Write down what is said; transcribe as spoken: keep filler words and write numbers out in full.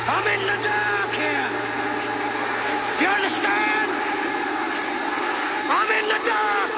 I'm in the dark here. You understand? I'm in the dark.